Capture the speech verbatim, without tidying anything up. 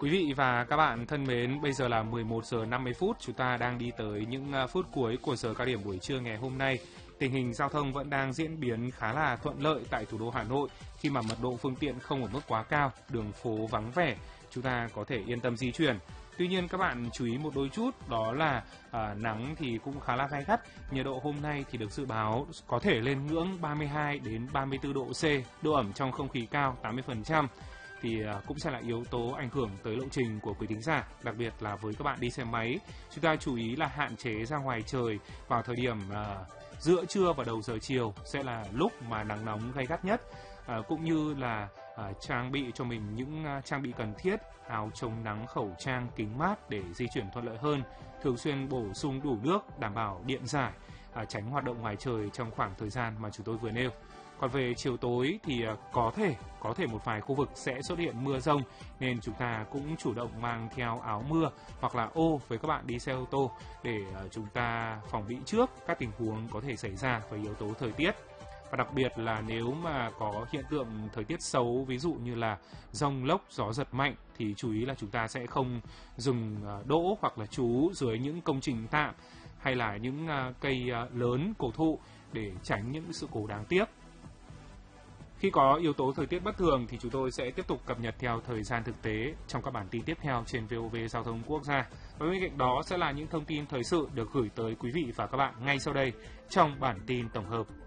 Quý vị và các bạn thân mến, bây giờ là mười một giờ năm mươi phút, chúng ta đang đi tới những phút cuối của giờ cao điểm buổi trưa ngày hôm nay. Tình hình giao thông vẫn đang diễn biến khá là thuận lợi tại thủ đô Hà Nội khi mà mật độ phương tiện không ở mức quá cao, đường phố vắng vẻ, chúng ta có thể yên tâm di chuyển. Tuy nhiên các bạn chú ý một đôi chút, đó là à, nắng thì cũng khá là gay gắt. Nhiệt độ hôm nay thì được dự báo có thể lên ngưỡng ba mươi hai đến ba mươi tư độ C, độ ẩm trong không khí cao tám mươi phần trăm. Thì cũng sẽ là yếu tố ảnh hưởng tới lộ trình của quý thính giả, đặc biệt là với các bạn đi xe máy. Chúng ta chú ý là hạn chế ra ngoài trời vào thời điểm uh, giữa trưa và đầu giờ chiều sẽ là lúc mà nắng nóng gay gắt nhất, uh, cũng như là uh, trang bị cho mình những uh, trang bị cần thiết, áo chống nắng, khẩu trang, kính mát để di chuyển thuận lợi hơn, thường xuyên bổ sung đủ nước, đảm bảo điện giải, uh, tránh hoạt động ngoài trời trong khoảng thời gian mà chúng tôi vừa nêu. Còn về chiều tối thì có thể có thể một vài khu vực sẽ xuất hiện mưa rông, nên chúng ta cũng chủ động mang theo áo mưa hoặc là ô với các bạn đi xe ô tô để chúng ta phòng bị trước các tình huống có thể xảy ra với yếu tố thời tiết. Và đặc biệt là nếu mà có hiện tượng thời tiết xấu, ví dụ như là dông lốc, gió giật mạnh, thì chú ý là chúng ta sẽ không dừng đỗ hoặc là trú dưới những công trình tạm hay là những cây lớn cổ thụ để tránh những sự cố đáng tiếc. Khi có yếu tố thời tiết bất thường thì chúng tôi sẽ tiếp tục cập nhật theo thời gian thực tế trong các bản tin tiếp theo trên vê o vê Giao thông Quốc gia. Và bên cạnh đó sẽ là những thông tin thời sự được gửi tới quý vị và các bạn ngay sau đây trong bản tin tổng hợp.